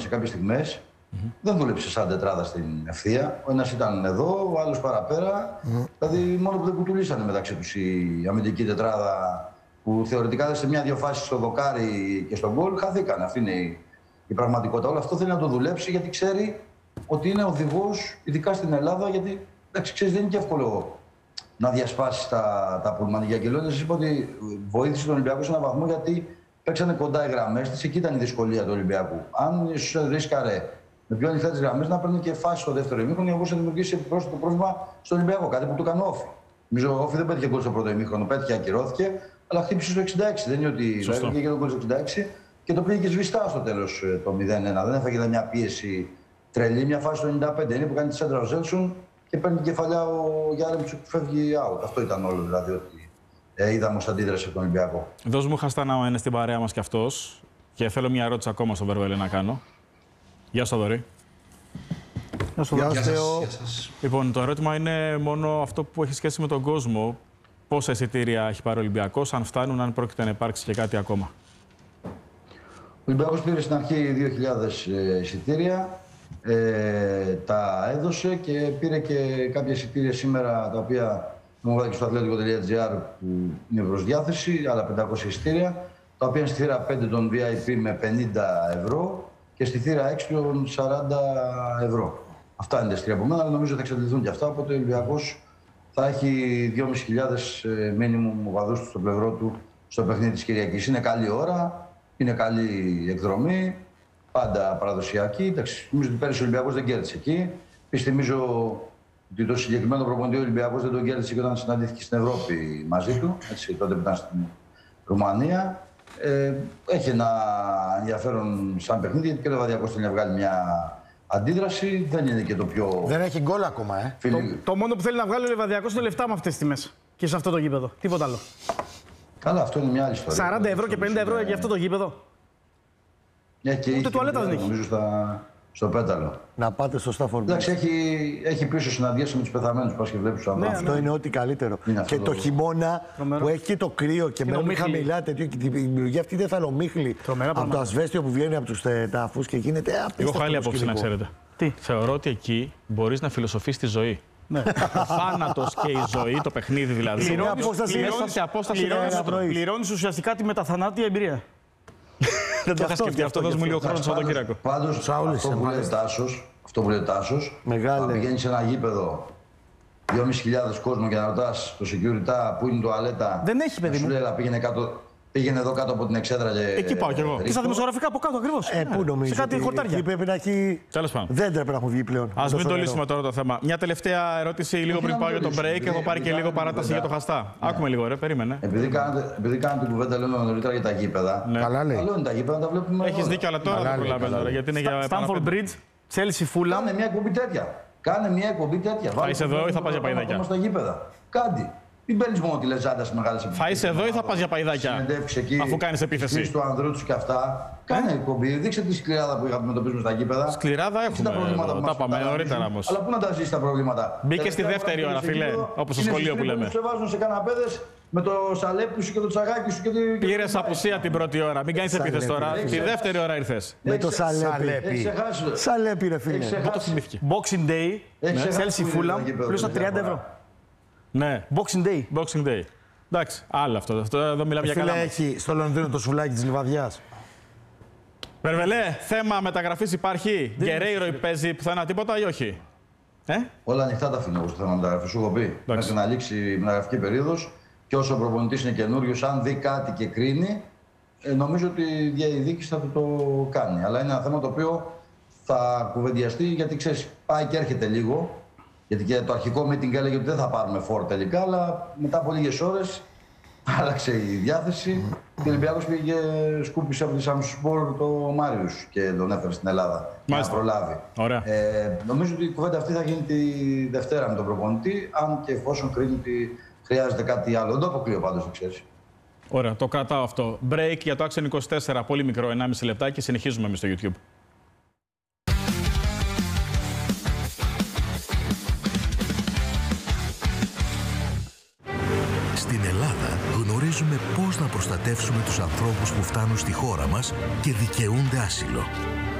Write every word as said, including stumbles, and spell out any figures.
σε κάποιες στιγμές. Mm-hmm. Δεν δούλεψε σαν τετράδα στην ευθεία. Ο ένας ήταν εδώ, ο άλλος παραπέρα. Mm-hmm. Δηλαδή, μόνο που δεν κουτουλήσανε μεταξύ τους η αμυντική τετράδα, που θεωρητικά σε μια-δυο φάσεις στο δοκάρι και στον γκολ χαθήκαν. Αυτή είναι η, η πραγματικότητα. Όλο αυτό θέλει να το δουλέψει, γιατί ξέρει ότι είναι οδηγός, ειδικά στην Ελλάδα. Γιατί εντάξει, ξέρεις, δεν είναι και εύκολο να διασπάσει τα, τα πουλμαν. Για Αγγελώνη, σας είπα ότι βοήθησε τον Ολυμπιακό σε έναν βαθμό, γιατί παίξανε κοντά οι γραμμές της. Εκεί ήταν η δυσκολία του Ολυμπιακού. Αν ρίσκαρε με πιο ανοιχτά τις γραμμές, να παίρνει και φάση στο δεύτερο ημίχρονο, για να δημιουργήσει επιπρόσθετο πρόβλημα στον Ολυμπιακό. Κάτι που το έκανε ο Όφη. Νομίζω ο Όφη δεν πέτυχε γκολ στο πρώτο ημίχρονο, πέτυχε, ακυρώθηκε, αλλά χτύπησε στο εξήντα έξι. Δεν είναι ότι πήγε και τον γκολ στο εξήντα έξι και το πήγε και σβηστά στο τέλος το μηδέν ένα. Δεν έφαγε μια πίεση τρελή, μια φάση στο ενενήντα πέντε. Είναι που κάνει τη σέντρα ο Ζέλσον και παίρνει κεφαλιά ο Γιάρεμτσουκ που φεύγει out. Αυτό ήταν όλο δηλαδή, ότι ε, είδαμε ως αντίδραση από τον Ολυμπιακό. Δώσ' μου Χαστά να είναι στην παρέα μας κι αυτός και θέλω μια ερώτηση ακόμα στον Βερβέλε να κάνω. Γεια σου, Θοδωρή. Γεια σου, Γεια σας, γεια σας. Λοιπόν, το ερώτημα είναι μόνο αυτό που έχει σχέση με τον κόσμο. Πόσα εισιτήρια έχει πάρει ο Ολυμπιακός, αν φτάνουν, αν πρόκειται να υπάρξει και κάτι ακόμα. Ο Ολυμπιακός πήρε στην αρχή δύο χιλιάδες εισιτήρια, ε, τα έδωσε και πήρε και κάποια εισιτήρια σήμερα, τα οποία μου βάλει και στο αθλέτικο τελεία τζι άρ που είναι προς διάθεση, άλλα πεντακόσια εισιτήρια, τα οποία είναι στη θύρα πέντε των βι άι πι με πενήντα ευρώ και στη θύρα έξι των σαράντα ευρώ. Αυτά είναι τα εισιτήρια από μένα, αλλά νομίζω ότι θα εξαντληθούν και αυτά, οπότε ο Ολυμπιακός θα έχει δυόμισι χιλιάδες μίνιμουμ οπαδούς του στο πλευρό του στο παιχνίδι της Κυριακής. Είναι καλή ώρα, είναι καλή εκδρομή, πάντα παραδοσιακή. Εντάξει, νομίζω ότι πέρυσι ο Ολυμπιακός δεν κέρδισε εκεί. Επίσης θυμίζω ότι το συγκεκριμένο προπονητή ο Ολυμπιακός δεν τον κέρδισε και όταν συναντήθηκε στην Ευρώπη μαζί του, έτσι, τότε που ήταν στην Ρουμανία. Ε, έχει ένα ενδιαφέρον σαν παιχνίδι, γιατί και ο Λεβαδιακός θέλει να βγάλει μια αντίδραση. Δεν είναι και το πιο. Δεν έχει γκολ ακόμα, ε. Το, το μόνο που θέλει να βγάλει ο Λεβαδιακός είναι λεφτά με αυτές τις τιμές. Και σε αυτό το γήπεδο. Τίποτα άλλο. Καλά, αυτό είναι μια άλλη ιστορία. σαράντα ευρώ και πενήντα ευρώ για αυτό το γήπεδο. Ναι, και ούτε τουαλέτα δεν έχει. Νομίζω στα, στο Πέταλο. Να πάτε στο Stafford Bridge. Εντάξει, έχει, έχει πίσω συναντήσεις με τους πεθαμένους. Πας και βλέπεις τους ανθρώπους. Ναι, αυτό ναι. είναι ό,τι καλύτερο. Είναι και το, το χειμώνα Τρομερό. Που έχει και το κρύο και μένουν χαμηλά τέτοιο και τη δημιουργία αυτή δεν θα είναι ομίχλη. Από το ασβέστιο που βγαίνει από τους τάφους και γίνεται απίστευτο. Εγώ χάλη απόψη να ξέρετε. Τι? Θεωρώ ότι εκεί μπορείς να φιλοσοφείς τη ζωή. Ναι. Ο θάνατος και η ζωή, το παιχνίδι δηλαδή. Πληρώνεις απόσταση. Πληρώνεις ουσιαστικά τη μεταθανάτια εμπειρία. Δεν το είχα σκεφτεί αυτό, δώσ' μου λίγο χρόνο στο Σαββατοκύριακο. Πάντως, αυτό που λέει Τάσος, αυτό που λέει Τάσος, αν πηγαίνεις σε ένα γήπεδο δυόμισι χιλιάδες κόσμο και να ρωτάς το security που είναι η τουαλέτα. Δεν έχει, παιδί μου. Σου λέει, πήγαινε κάτω. Πήγαινε εδώ κάτω από την εξέδρα και. Εκεί πάω κι εγώ. Και στα δημοσιογραφικά από κάτω ακριβώς. Ε, πού νομίζω. Σε κάτι χορτάρια. Εκεί πρέπει να έχει. Τέλος πάντων. Δεν πρέπει να έχουν βγει πλέον. Ας μην το λύσουμε τώρα το θέμα. Μια τελευταία ερώτηση λίγο πριν πάω για το break. Έχω πάρει και λίγο παράταση για το Χαστά. Άκουμε λίγο, ρε, περίμενε. Επειδή κάνετε την κουβέντα, λέμε νωρίτερα για τα γήπεδα. Καλά λέει. Καλό είναι τα γήπεδα, τα βλέπουμε. Έχεις δίκιο, αλλά τώρα δεν προλαβαίνω. Γιατί είναι για. Stafford Bridge, Chelsea, Fulham. Κάνε μια εκπομπή τέτοια. Κάνε μια εκπομπή τέτοια. Θα είσαι εδώ ή θα πας για παϊδάκια. Στα γήπεδα. Κάντε. Μην παίρνεις μόνο τη λεζάντα στις μεγάλες επιχειρήσεις. Θα είσαι εδώ ή θα πας για παϊδάκια. Αφού κάνεις επίθεση. Του Ανδρούτσου και αυτά. Κάνε εκπομπή. Δείξε τη σκληράδα που είχαμε να αντιμετωπίζουμε στα γήπεδα. Σκληράδα έχουμε. Τα πάμε νωρίτερα όμως. Αλλά πού να τα ζήσεις τα προβλήματα. Μπήκε στη δεύτερη ώρα, φίλε. Όπως στο σχολείο που λέμε. Σε βάζουν σε καναπέδες με το σαλέπι σου και το τσαγάκι σου. Πήρες απουσία την πρώτη ώρα. Μην κάνεις επίθεση τώρα. Τη δεύτερη ώρα ήρθες. Με το σαλέπι. Σαλέπι, ρε φίλε. Πού το θυμήθηκε. Boxing Day, Chelsea, Fulham, πλούς τα τριάντα ευρώ. Ναι. Boxing Day. Boxing Day. Εντάξει, άλλο αυτό. αυτό εδώ μιλάμε για καλά. Φίλε, έχει στο Λονδίνο το σουλάκι της Λιβαδιάς. Βερβελέ, θέμα μεταγραφής υπάρχει. Γκερέιρο παίζει πουθενά τίποτα ή όχι. Ε? Όλα ανοιχτά τα αφήνω εγώ στο θέμα μεταγραφής. Σου έχω πει. Μέχρι να λήξει η μεταγραφική περίοδος και όσο ο προπονητής είναι καινούριος, αν δει κάτι και κρίνει, ε, νομίζω ότι η διοίκηση θα το, το κάνει. Αλλά είναι ένα θέμα το οποίο θα κουβεντιαστεί, γιατί ξέρεις, πάει και έρχεται λίγο. Γιατί και το αρχικό meeting έλεγε ότι δεν θα πάρουμε φόρ τελικά, αλλά μετά από λίγες ώρες άλλαξε η διάθεση και ο Ολυμπιακός πήγε και σκούπισε από τη Σαμσπορ το Μάριους και τον έφερε στην Ελλάδα. Μάλιστα. Να προλάβει. Ωραία. Ε, νομίζω ότι η κουβέντα αυτή θα γίνει τη Δευτέρα με τον προπονητή, αν και εφόσον κρίνει ότι χρειάζεται κάτι άλλο. Δεν το αποκλείω πάντως, το ξέρεις. Ωραία, το κρατάω αυτό. Break για το Action είκοσι τέσσερα, πολύ μικρό, ενάμιση λεπτά και συνεχίζουμε εμείς στο YouTube. Στην Ελλάδα γνωρίζουμε πώς να προστατεύσουμε τους ανθρώπους που φτάνουν στη χώρα μας και δικαιούνται άσυλο.